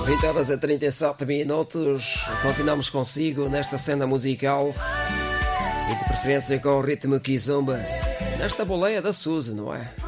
20 horas e 37 minutos. Continuamos consigo nesta cena musical e de preferência com o ritmo kizomba. Nesta boleia da Suzy, não é?